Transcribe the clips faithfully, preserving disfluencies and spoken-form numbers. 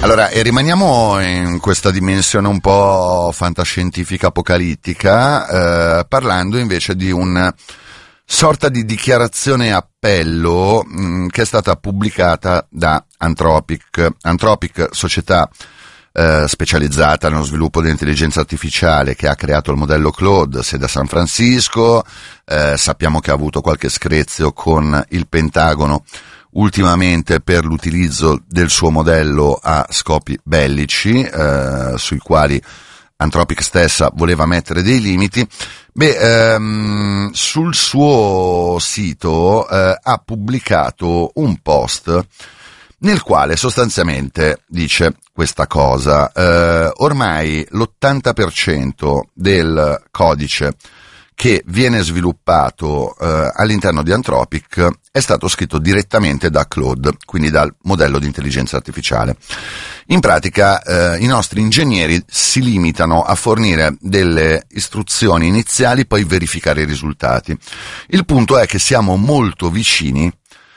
Allora, e rimaniamo in questa dimensione un po' fantascientifica apocalittica, eh, parlando invece di un sorta di dichiarazione appello mh, che è stata pubblicata da Anthropic. Anthropic, società eh, specializzata nello sviluppo dell'intelligenza artificiale, che ha creato il modello Claude, sede a San Francisco. Eh, sappiamo che ha avuto qualche screzio con il Pentagono ultimamente per l'utilizzo del suo modello a scopi bellici, eh, sui quali Anthropic stessa voleva mettere dei limiti. Beh, ehm, sul suo sito eh, ha pubblicato un post nel quale sostanzialmente dice questa cosa: eh, ormai l'ottanta per cento del codice che viene sviluppato eh, all'interno di Anthropic è stato scritto direttamente da Claude, quindi dal modello di intelligenza artificiale. In pratica eh, i nostri ingegneri si limitano a fornire delle istruzioni iniziali, poi verificare i risultati. Il punto è che siamo molto vicini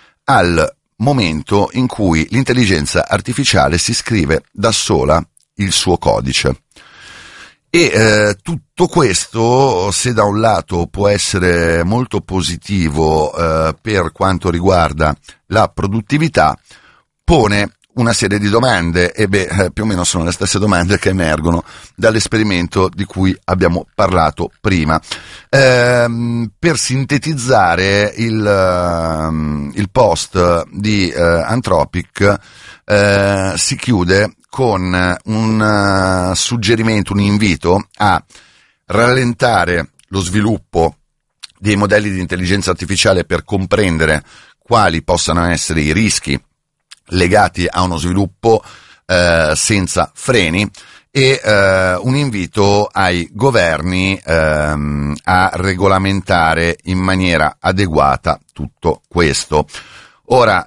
al momento in cui l'intelligenza artificiale si scrive da sola il suo codice. E eh, tutto questo, se da un lato può essere molto positivo eh, per quanto riguarda la produttività, pone una serie di domande, e beh, eh, più o meno sono le stesse domande che emergono dall'esperimento di cui abbiamo parlato prima. Ehm, per sintetizzare il, uh, il post di uh, Anthropic, uh, si chiude con un uh, suggerimento, un invito a rallentare lo sviluppo dei modelli di intelligenza artificiale per comprendere quali possano essere i rischi legati a uno sviluppo eh, senza freni, e eh, un invito ai governi ehm, a regolamentare in maniera adeguata tutto questo. Ora,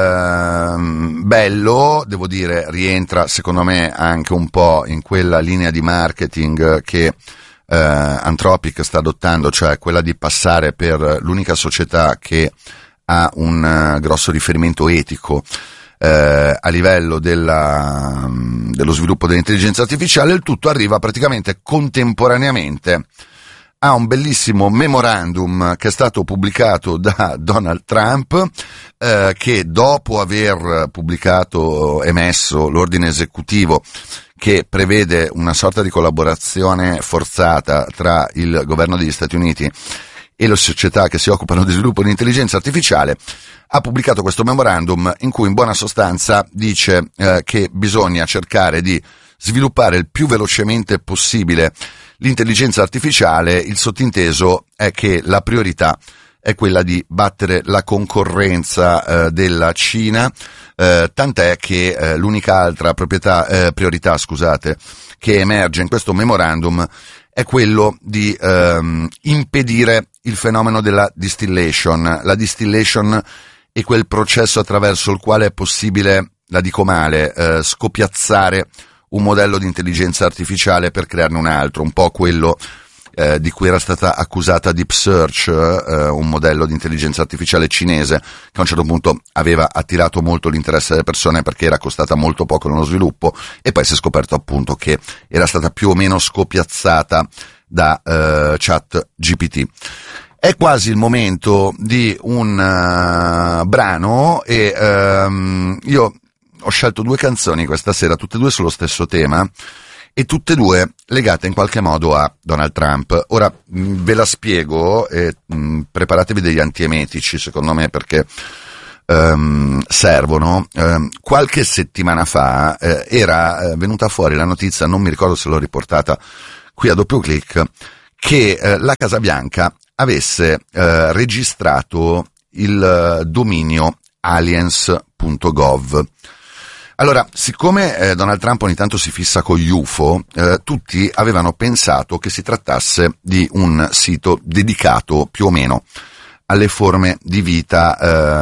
ehm, bello, devo dire, rientra secondo me anche un po' in quella linea di marketing che eh, Anthropic sta adottando, cioè quella di passare per l'unica società che ha un uh, grosso riferimento etico eh, a livello della, dello sviluppo dell'intelligenza artificiale. Il tutto arriva praticamente contemporaneamente a un bellissimo memorandum che è stato pubblicato da Donald Trump, eh, che dopo aver pubblicato, emesso l'ordine esecutivo che prevede una sorta di collaborazione forzata tra il governo degli Stati Uniti e le società che si occupano di sviluppo di intelligenza artificiale, ha pubblicato questo memorandum in cui in buona sostanza dice eh, che bisogna cercare di sviluppare il più velocemente possibile l'intelligenza artificiale. Il sottinteso è che la priorità è quella di battere la concorrenza eh, della Cina, eh, tant'è che eh, l'unica altra proprietà, eh, priorità scusate, che emerge in questo memorandum è quello di ehm, impedire il fenomeno della distillation. La distillation è quel processo attraverso il quale è possibile, la dico male, eh, scopiazzare un modello di intelligenza artificiale per crearne un altro, un po' quello eh, di cui era stata accusata Deep Search, eh, un modello di intelligenza artificiale cinese che a un certo punto aveva attirato molto l'interesse delle persone perché era costata molto poco nello sviluppo, e poi si è scoperto appunto che era stata più o meno scopiazzata da eh, Chat G P T. È quasi il momento di un uh, brano, e um, io ho scelto due canzoni questa sera, tutte e due sullo stesso tema e tutte e due legate in qualche modo a Donald Trump. Ora mh, ve la spiego e mh, preparatevi degli antiemetici, secondo me, perché um, servono. Um, qualche settimana fa eh, era eh, venuta fuori la notizia, non mi ricordo se l'ho riportata qui a doppio clic, che eh, la Casa Bianca avesse eh, registrato il eh, dominio aliens punto gov. Allora, siccome eh, Donald Trump ogni tanto si fissa con gli U F O, eh, tutti avevano pensato che si trattasse di un sito dedicato più o meno alle forme di vita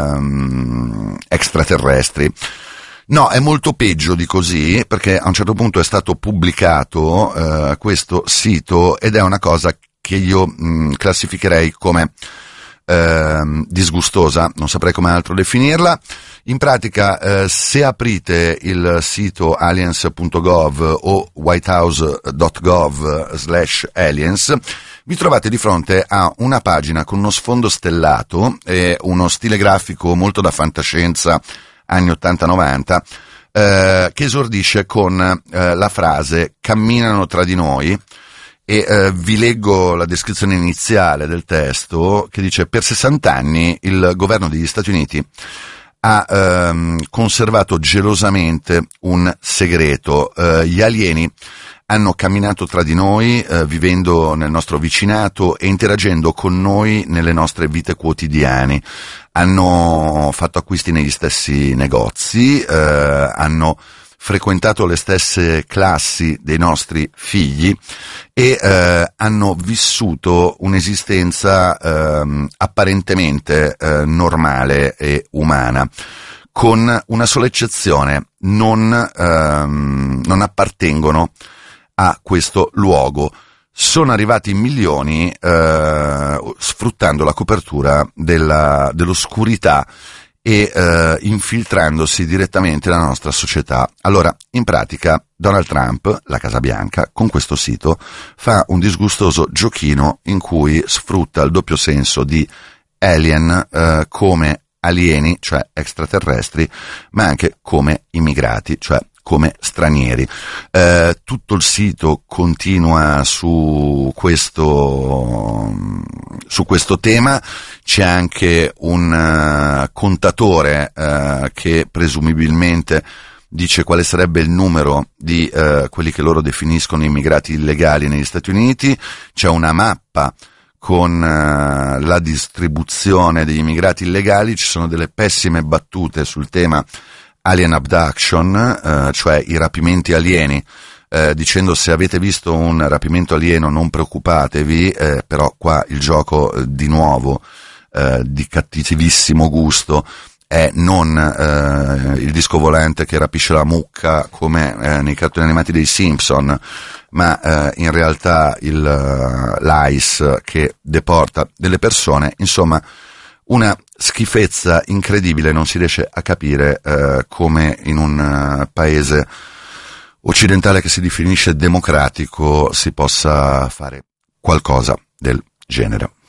ehm, extraterrestri. No, è molto peggio di così, perché a un certo punto è stato pubblicato eh, questo sito, ed è una cosa che io mh, classificherei come eh, disgustosa, non saprei come altro definirla. In pratica, eh, se aprite il sito aliens punto gov o whitehouse punto gov slash aliens, vi trovate di fronte a una pagina con uno sfondo stellato e uno stile grafico molto da fantascienza anni ottanta novanta, eh, che esordisce con eh, la frase "camminano tra di noi", e eh, vi leggo la descrizione iniziale del testo, che dice: per sessanta anni il governo degli Stati Uniti ha ehm, conservato gelosamente un segreto. Eh, gli alieni hanno camminato tra di noi, eh, vivendo nel nostro vicinato e interagendo con noi nelle nostre vite quotidiane. Hanno fatto acquisti negli stessi negozi, eh, hanno frequentato le stesse classi dei nostri figli e eh, hanno vissuto un'esistenza eh, apparentemente eh, normale e umana, con una sola eccezione: non, ehm, non appartengono a questo luogo. Sono arrivati in milioni eh, sfruttando la copertura della, dell'oscurità e eh, infiltrandosi direttamente nella nostra società. Allora, in pratica, Donald Trump, la Casa Bianca, con questo sito fa un disgustoso giochino in cui sfrutta il doppio senso di alien eh, come alieni, cioè extraterrestri, ma anche come immigrati, cioè come stranieri. Eh, tutto il sito continua su questo su questo tema. C'è anche un uh, contatore uh, che presumibilmente dice quale sarebbe il numero di uh, quelli che loro definiscono immigrati illegali negli Stati Uniti. C'è una mappa con uh, la distribuzione degli immigrati illegali. Ci sono delle pessime battute sul tema alien abduction, eh, cioè i rapimenti alieni, eh, dicendo: se avete visto un rapimento alieno non preoccupatevi, eh, però qua il gioco eh, di nuovo eh, di cattivissimo gusto è non eh, il disco volante che rapisce la mucca come eh, nei cartoni animati dei Simpson, ma eh, in realtà il uh, l'ICE che deporta delle persone. Insomma, una schifezza incredibile. Non si riesce a capire eh, come in un uh, paese occidentale che si definisce democratico si possa fare qualcosa del genere.